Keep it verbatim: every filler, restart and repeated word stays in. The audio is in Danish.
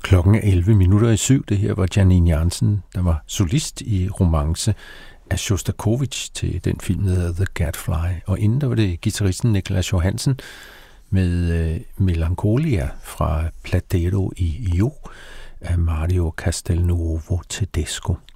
Klokken er elleve minutter i syv. Det her var Janine Jansen, der var solist i Romance af Sjostakovitj til den film, der hedder The Gadfly. Og inden der var det guitaristen Niklas Johansen med øh, Melancholia fra Platero i Jo af Mario Castelnuovo Tedesco.